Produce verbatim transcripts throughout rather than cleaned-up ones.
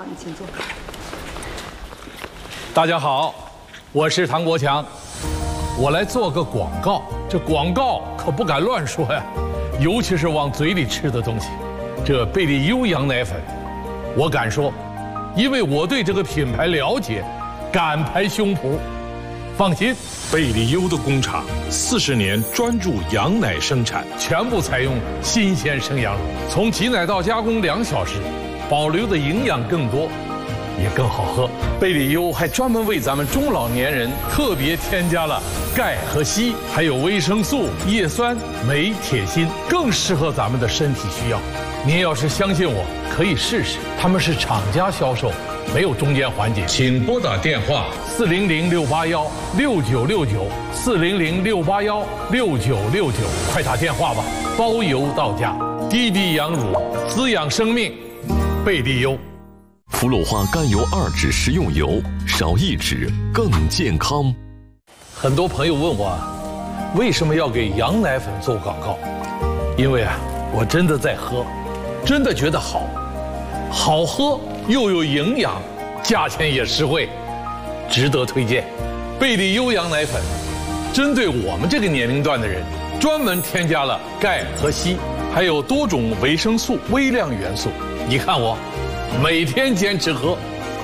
你请坐。 大家好，我是唐国强，我来做个广告。这广告可不敢乱说呀，尤其是往嘴里吃的东西。这贝利优羊奶粉，我敢说，因为我对这个品牌了解，敢拍胸脯。放心， 贝利优的工厂四十年专注羊奶生产， 全部采用新鲜生羊乳，从挤奶到加工两小时，保留的营养更多，也更好喝。贝利优还专门为咱们中老年人特别添加了钙和硒，还有维生素、叶酸、镁、铁、锌，更适合咱们的身体需要。您要是相信我，可以试试。他们是厂家销售，没有中间环节。 请拨打电话四零零六八幺六九六九四零零六八幺六九六九，快打电话吧，包邮到家。滴滴羊乳，滋养生命，贝利优。 氟鲁化甘油二酯食用油，少一酯更健康。 很多朋友问我，为什么要给羊奶粉做广告？因为啊，我真的在喝，真的觉得好，好喝又有营养，价钱也实惠，值得推荐。贝利优羊奶粉，针对我们这个年龄段的人，专门添加了钙和硒，还有多种维生素、微量元素。你看我，每天坚持喝。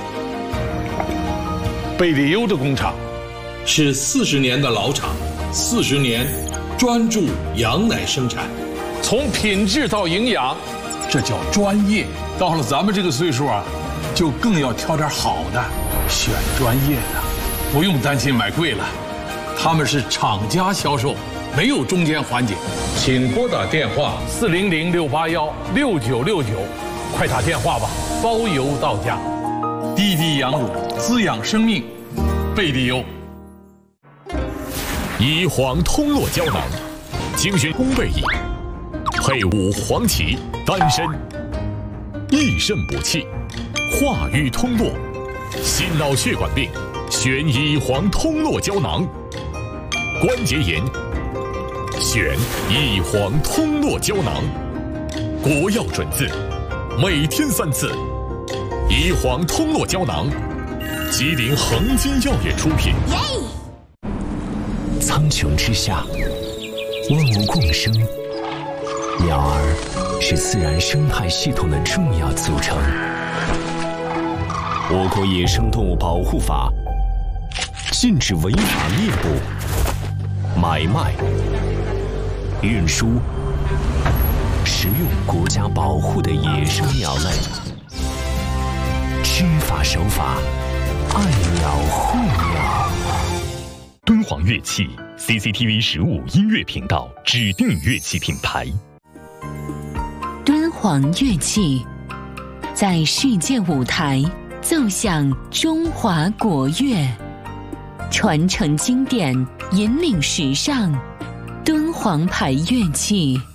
贝利优的工厂是四十年的老厂，四十年专注羊奶生产， 从品质到营养，这叫专业。到了咱们这个岁数啊，就更要挑点好的，选专业的，不用担心买贵了。他们是厂家销售，没有中间环节。 请拨打电话四零零六八幺六九六九，快打电话吧，包邮到家。滴滴羊乳，滋养生命，贝利优。 乙黄通络胶囊，精选烘焙液，配伍黄芪、丹参，益肾补气，化瘀通络，心脑血管病选乙黄通络胶囊，关节炎选乙黄通络胶囊，国药准字，每天三次。乙黄通络胶囊，吉林恒金药业出品。 苍穹之下，万物共生，鸟儿是自然生态系统的重要组成。我国野生动物保护法禁止违法猎捕、买卖、运输、食用国家保护的野生鸟类。知法守法，爱鸟护鸟。 敦煌乐器 C C T V 十五音乐频道指定乐器品牌。 敦煌乐器在世界舞台奏响中华国乐，传承经典，引领时尚。敦煌牌乐器。